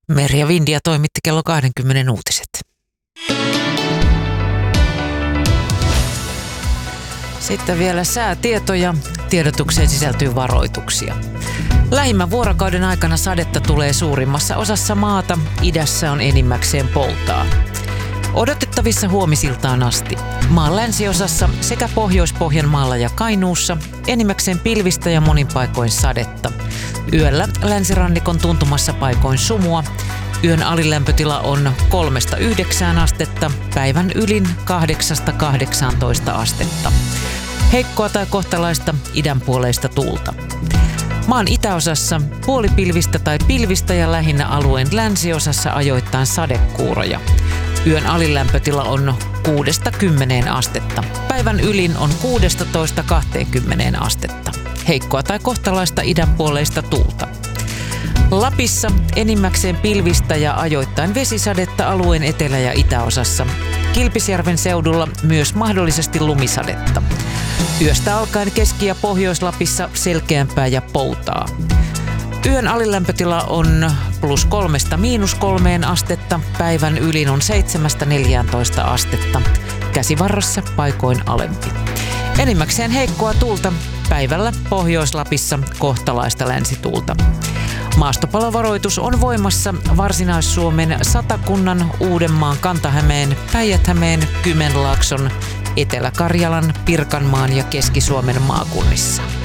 Merja Vindia toimitti kello 20 uutiset. Sitten vielä säätietoja. Tiedotukseen sisältyy varoituksia. Lähimmän vuorokauden aikana sadetta tulee suurimmassa osassa maata. Idässä on enimmäkseen poutaa. Odotettavissa huomisiltaan asti. Maan länsiosassa sekä Pohjois-Pohjanmaalla ja Kainuussa enimmäkseen pilvistä ja monin paikoin sadetta. Yöllä länsirannikon tuntumassa paikoin sumua. Yön alilämpötila on 3-9 astetta, päivän ylin 8-18 astetta. Heikkoa tai kohtalaista idänpuoleista tuulta. Maan itäosassa puolipilvistä tai pilvistä ja lähinnä alueen länsiosassa ajoittain sadekuuroja. Yön alilämpötila on 6-10 astetta. Päivän ylin on 16-20 astetta. Heikkoa tai kohtalaista idänpuoleista tuulta. Lapissa enimmäkseen pilvistä ja ajoittain vesisadetta alueen etelä- ja itäosassa. Kilpisjärven seudulla myös mahdollisesti lumisadetta. Yöstä alkaen Keski- ja Pohjois-Lapissa selkeämpää ja poutaa. Yön alilämpötila on +3––3 astetta, päivän ylin on 7–14 astetta, käsivarressa paikoin alempi. Enimmäkseen heikkoa tuulta, päivällä Pohjois-Lapissa kohtalaista länsituulta. Maastopalovaroitus on voimassa Varsinais-Suomen, Satakunnan, Uudenmaan, Kanta-Hämeen, Päijät-Hämeen, Kymenlaakson, Etelä-Karjalan, Pirkanmaan ja Keski-Suomen maakunnissa.